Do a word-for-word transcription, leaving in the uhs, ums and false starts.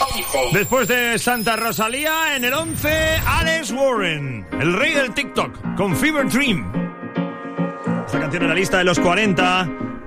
Después de Santa Rosalía, en el once, Alex Warren, el rey del TikTok, con Fever Dream. Esta canción en la lista de los cuarenta